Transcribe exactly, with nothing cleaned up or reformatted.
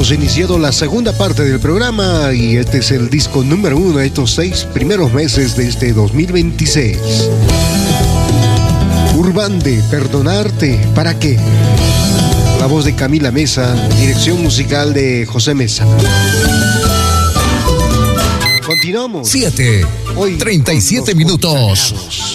hemos iniciado la segunda parte del programa y este es el disco número uno de estos seis primeros meses de este dos mil veintiséis. Urbande, perdonarte, ¿para qué? La voz de Camila Mesa, dirección musical de José Mesa. Continuamos. siete, Hoy treinta y siete minutos.